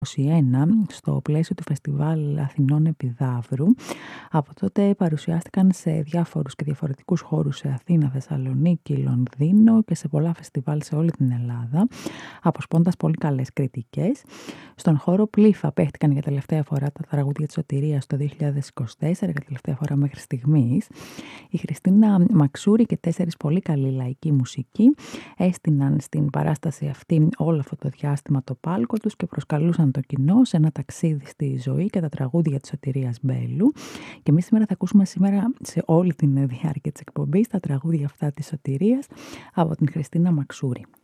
2021 στο πλαίσιο του Φεστιβάλ Αθηνών Επιδαύρου. Από τότε παρουσιάστηκαν σε διάφορους και διαφορετικούς χώρους σε Αθήνα, Θεσσαλονίκη, Λονδίνο και σε πολλά φεστιβάλ σε όλη την Ελλάδα, αποσπώντας πολύ καλές κριτικές. Στον χώρο Πλήφα παίχτηκαν για τελευταία φορά τα τραγούδια της Σωτηρίας το 2024, για τελευταία φορά μέχρι στιγμής. Η Χριστίνα Μαξούρη και 4 πολύ καλοί λαϊκοί μουσικοί έστειναν στην παράσταση αυτή όλο αυτό το διάστημα το πάλκο τους και προσκαλούσαν το κοινό σε ένα ταξίδι στη ζωή και τα τραγούδια της Σωτηρίας Μπέλου. Και εμείς σήμερα θα ακούσουμε σε όλη την διάρκεια της εκπομπής τα τραγούδια αυτά της Σωτηρίας από την Χριστίνα Μαξούρη.